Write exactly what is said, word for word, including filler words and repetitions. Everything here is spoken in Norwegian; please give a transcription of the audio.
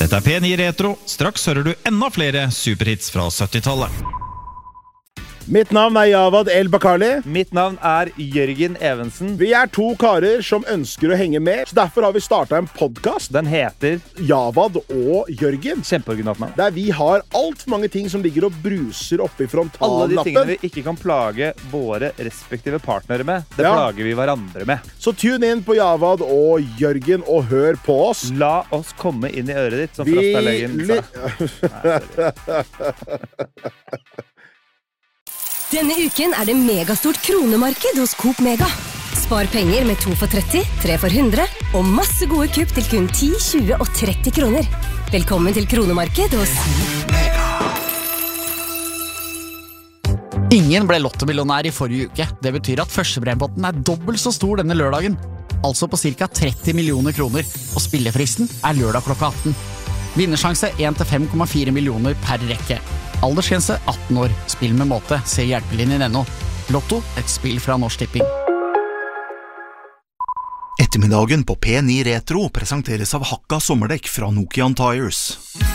Dette er P ni Retro. Straks hører du enda flere superhits fra syttitallet. Mitt navn er Javad El Bakali. Mitt navn er Jørgen Evensen. Vi er to karer som ønsker å henge med, så derfor har vi startet en podcast. Den heter Javad og Jørgen. Kjempeoriginalt navn. Der vi har alt for mange ting som ligger og bruser oppe i frontallappen. Alle de tingene vi ikke kan plage våre respektive partnere med, det Ja. plager vi hverandre med. Så tune inn på Javad og Jørgen og hør på oss. La oss komme inn i øret ditt, som Vi Frostalegen li- sa. Denne uken er det megastort kronemarked hos Coop Mega. Spar penger med to for tretti, tre for hundre og masse gode kupp til kun ti, tjue og tretti kroner. Velkommen til kronemarked hos Ingen ble lottomillionær i forrige uke. Det betyr at førstepremiepotten er dobbelt så stor denne lørdagen. Altså på cirka tretti millioner kroner. Og spillefristen er lørdag klokka atten. Vinnersjanse en til fem komma fire millioner per rekke. Aldersgrense atten år. Spill med måte. Se hjelpelinjen ennå. Lotto, et spill fra Norsk Tipping. Ettermiddagen på P ni Retro presenteres av Hakka sommerdekk fra Nokian Tires.